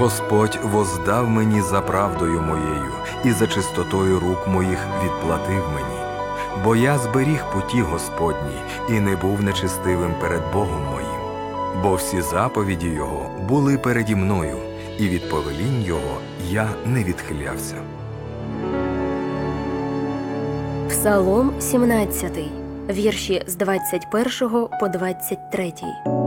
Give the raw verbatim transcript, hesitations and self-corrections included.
Господь воздав мені за правдою моєю, і за чистотою рук моїх відплатив мені. Бо я зберіг путі Господні і не був нечестивим перед Богом моїм. Бо всі заповіді Його були переді мною, і від повелінь Його я не відхилявся. Псалом сімнадцятий, вірші з двадцять першого по двадцять третій.